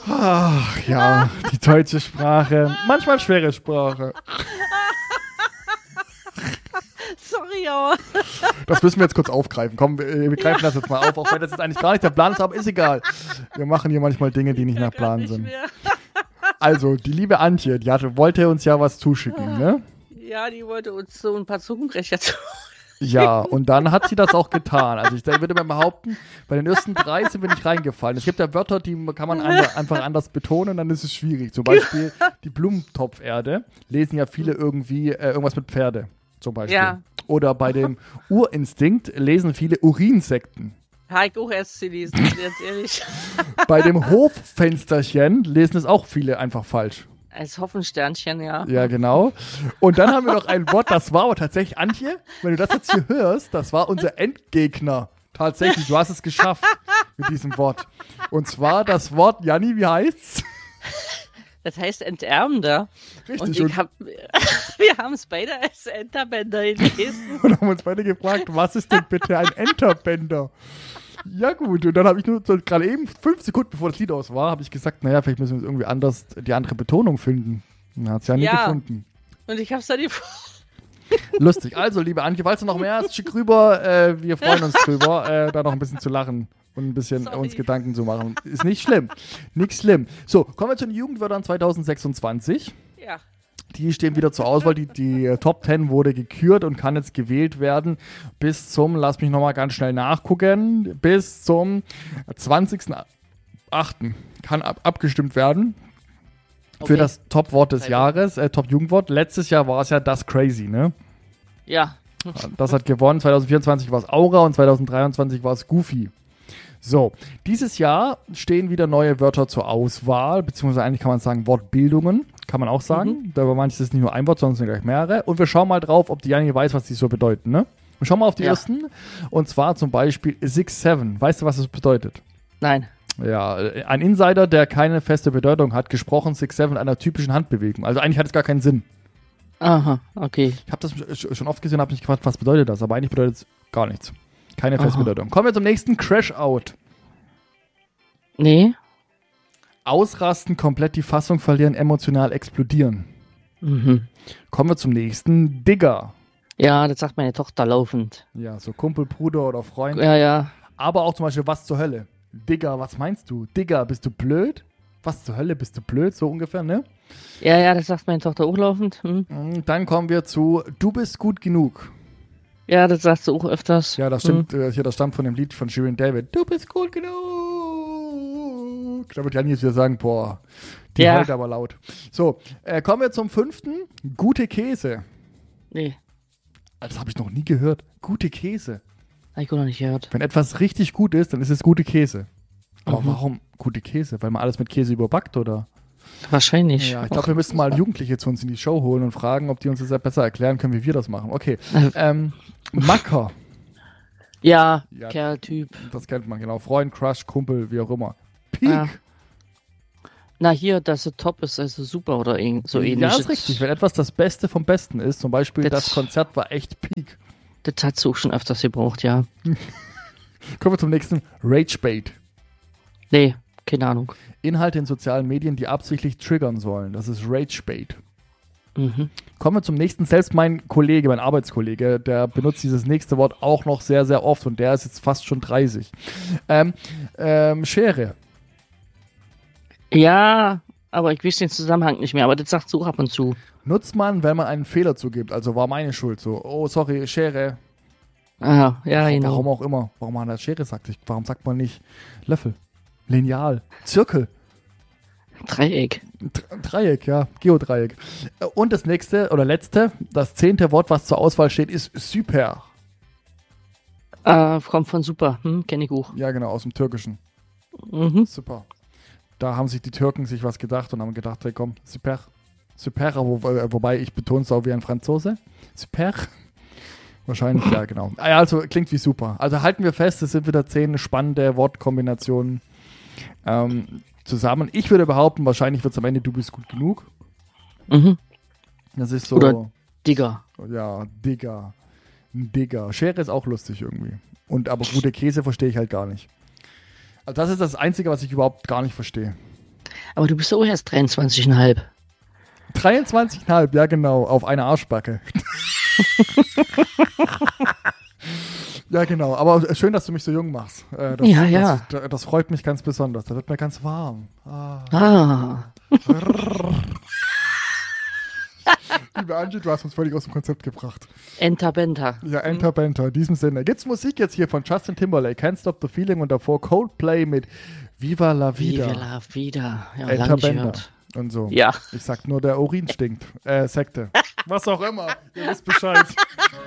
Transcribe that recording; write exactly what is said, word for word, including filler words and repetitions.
Ach ja, die deutsche Sprache. Manchmal schwere Sprache. Sorry, aber. Das müssen wir jetzt kurz aufgreifen. Komm, wir, wir greifen das jetzt mal auf, auch wenn das jetzt eigentlich gar nicht der Plan ist, aber ist egal. Wir machen hier manchmal Dinge, die nicht nach Plan Nicht sind. mehr. Also, die liebe Antje, die hatte, wollte uns ja was zuschicken, ne? Ja, die wollte uns so ein paar Zungenbrecher zu. Ja, und dann hat sie das auch getan. Also ich würde mal behaupten, bei den ersten drei sind wir nicht reingefallen. Es gibt ja Wörter, die kann man einfach anders betonen, dann ist es schwierig. Zum Beispiel die Blumentopferde lesen ja viele irgendwie äh, irgendwas mit Pferde, zum Beispiel. Ja. Oder bei dem Urinstinkt lesen viele Urinsekten. Habe ich auch erst gelesen, ganz ehrlich. Bei dem Hoffensterchen lesen es auch viele einfach falsch. Als Hoffensternchen, ja. Ja, genau. Und dann haben wir noch ein Wort, das war aber tatsächlich, Antje, wenn du das jetzt hier hörst, das war unser Endgegner. Tatsächlich, du hast es geschafft mit diesem Wort. Und zwar das Wort, Janni, wie heißt's? Das heißt Entermender. Richtig. Und ich hab, wir haben es beide als Enterbänder gelesen. Und haben uns beide gefragt, was ist denn bitte ein Enterbänder? Ja gut, und dann habe ich nur so, gerade eben, fünf Sekunden bevor das Lied aus war, habe ich gesagt, naja, vielleicht müssen wir irgendwie anders die andere Betonung finden. Dann hat es ja nie Ja. gefunden. Und ich hab's dann die. Lustig. Also, liebe Antje, falls du noch mehr hast, schick rüber. Äh, wir freuen uns drüber, äh, da noch ein bisschen zu lachen und ein bisschen Sorry. uns Gedanken zu machen. Ist nicht schlimm. Nichts schlimm. So, kommen wir zu den Jugendwörtern zwanzig sechsundzwanzig. Ja. Die stehen wieder zur Auswahl. Die, die äh, Top zehn wurde gekürt und kann jetzt gewählt werden bis zum, lass mich nochmal ganz schnell nachgucken, bis zum zwanzigsten achten kann ab, abgestimmt werden. Für Okay. das Top-Wort des Seite. Jahres, äh, Top-Jugendwort. Letztes Jahr war es ja das Crazy, ne? Ja. Das hat gewonnen. zwanzig vierundzwanzig war es Aura und zwanzig dreiundzwanzig war es Goofy. So, dieses Jahr stehen wieder neue Wörter zur Auswahl, beziehungsweise eigentlich kann man sagen Wortbildungen, kann man auch sagen. Mhm. Da war manches ist nicht nur ein Wort, sondern es sind gleich mehrere. Und wir schauen mal drauf, ob die Janni weiß, was die so bedeuten, ne? Wir schauen mal auf die Ja. ersten. Und zwar zum Beispiel six seven. Weißt du, was das bedeutet? Nein. Ja, äh, ein Insider, der keine feste Bedeutung hat, gesprochen six seven einer typischen Handbewegung. Also eigentlich hat es gar keinen Sinn. Aha, okay. Ich habe das sch- schon oft gesehen, habe mich gefragt, was bedeutet das? Aber eigentlich bedeutet es gar nichts. Keine feste Aha. Bedeutung. Kommen wir zum nächsten, Crash-Out. Nee. Ausrasten, komplett die Fassung verlieren, emotional explodieren. Mhm. Kommen wir zum nächsten, Digger. Ja, das sagt meine Tochter laufend. Ja, so Kumpel, Bruder oder Freund. Ja, ja. Aber auch zum Beispiel, was zur Hölle? Digger, was meinst du? Digger, bist du blöd? Was zur Hölle, bist du blöd? So ungefähr, ne? Ja, ja, das sagt meine Tochter auch laufend. Hm. Und dann kommen wir zu, du bist gut genug. Ja, das sagst du auch öfters. Ja, das Hm. stimmt. Äh, hier, das stammt von dem Lied von Shirin David. Du bist gut genug. Da wird Janni jetzt wieder sagen, boah, die Ja. heult aber laut. So, äh, kommen wir zum fünften. Gute Käse. Nee, Das habe ich noch nie gehört. Gute Käse. hab ich auch noch nicht gehört. Wenn etwas richtig gut ist, dann ist es gute Käse. Aber Mhm. warum gute Käse? Weil man alles mit Käse überbackt, oder? Wahrscheinlich. Ja, ich glaube, wir müssen mal Jugendliche zu uns in die Show holen und fragen, ob die uns das besser erklären können, wie wir das machen. Okay. Ähm, Macker. Ja, Ja. Kerltyp. Das kennt man, genau. Freund, Crush, Kumpel, wie auch immer. Peak. Ja. Na hier, dass es top ist, also super oder irgend- so ähnlich. Ja, ist richtig. Wenn etwas das Beste vom Besten ist, zum Beispiel das, Das- Konzert war echt Peak. Das hat sie auch schon öfters gebraucht, ja. Kommen wir zum nächsten. Ragebait. Nee, keine Ahnung. Inhalte in sozialen Medien, die absichtlich triggern sollen. Das ist Ragebait. Mhm. Kommen wir zum nächsten. Selbst mein Kollege, mein Arbeitskollege, der benutzt dieses nächste Wort auch noch sehr, sehr oft und der ist jetzt fast schon dreißig. Ähm, ähm, Schere. Ja, aber ich weiß den Zusammenhang nicht mehr, aber das sagt sie auch ab und zu. Nutzt man, wenn man einen Fehler zugibt. Also war meine Schuld so. Oh, sorry, Schere. Aha, ja, genau. Warum auch immer. Warum man das Schere sagt. Ich- Warum sagt man nicht Löffel? Lineal. Zirkel. Dreieck. Dr- Dreieck, ja. Geodreieck. Äh, Und das nächste oder letzte, das zehnte Wort, was zur Auswahl steht, ist super. Äh, kommt von super. Hm, kenn ich auch. Ja, genau, aus dem Türkischen. Mhm. Super. Da haben sich die Türken sich was gedacht und haben gedacht, hey komm, super. Super, wo, äh, wobei ich betone es auch wie ein Franzose. Super. Wahrscheinlich, ja, genau. Ah ja, also klingt wie super. Also halten wir fest, es sind wieder zehn spannende Wortkombinationen ähm, zusammen. Ich würde behaupten, wahrscheinlich wird es am Ende du bist gut genug. Mhm. Das ist so, Oder Digger. ja, Digger. Ein Digger. Schere ist auch lustig irgendwie. Und aber gute Käse verstehe ich halt gar nicht. Also das ist das Einzige, was ich überhaupt gar nicht verstehe. Aber du bist auch erst dreiundzwanzig Komma fünf. dreiundzwanzig Komma fünf, ja genau, auf eine Arschbacke. Ja, genau. Aber schön, dass du mich so jung machst. Äh, das, Ja, ja. Das, das freut mich ganz besonders. Da wird mir ganz warm. Ah. Ah. Liebe Angie, du hast uns völlig aus dem Konzept gebracht. Enter Benter. Ja, Enter Benter. In diesem Sinne. Gibt's Musik jetzt hier von Justin Timberlake, Can't Stop the Feeling und davor Coldplay mit Viva la Vida. Viva la Vida. Ja, Enter lange nicht Bender. gehört. Und so. Ja. Ich sag nur, der Urin stinkt. Äh, Sekte. Was auch immer. Ihr wisst Bescheid.